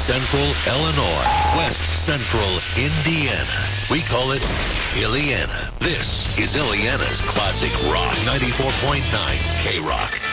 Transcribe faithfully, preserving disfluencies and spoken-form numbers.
Central Illinois, West Central Indiana. We call it Illiana. This is Illiana's Classic Rock ninety-four point nine K-Rock.